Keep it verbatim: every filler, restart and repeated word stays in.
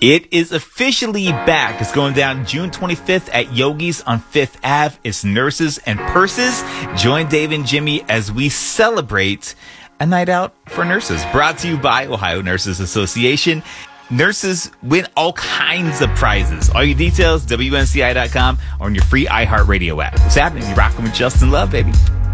It is officially back. It's going down June twenty-fifth at Yogi's on Fifth Avenue. It's Nurses and Purses. Join Dave and Jimmy as we celebrate a night out for nurses. Brought to you by Ohio Nurses Association. Nurses win all kinds of prizes. All your details, W N C I dot com or on your free iHeartRadio app. What's happening? You're rocking with Justin Love, baby.